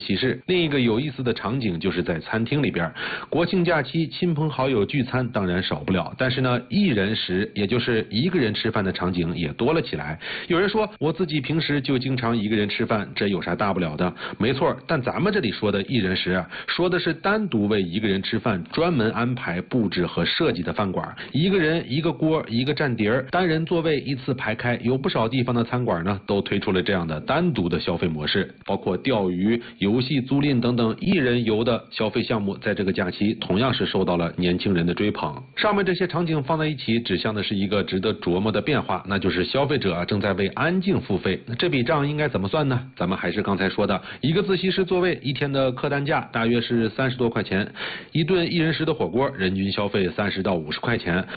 其实，另一个有意思的场景就是在餐厅里边，国庆假期亲朋好友聚餐当然少不了，但是呢，一人食，也就是一个人吃饭的场景也多了起来。有人说，我自己平时就经常一个人吃饭，这有啥大不了的？没错，但咱们这里说的一人食啊，说的是单独为一个人吃饭专门安排布置和设计的饭馆，一个人一个锅一个蘸碟，单人座位依次排开。有不少地方的餐馆呢，都推出了这样的单独的消费模式，包括钓鱼、游戏租赁等等一人游的消费项目，在这个假期同样是受到了年轻人的追捧。上面这些场景放在一起，指向的是一个值得琢磨的变化，那就是消费者正在为安静付费。那这笔账应该怎么算呢？咱们还是刚才说的，一个自习室座位一天的客单价大约是30多块钱，一顿一人食的火锅人均消费30到50块钱。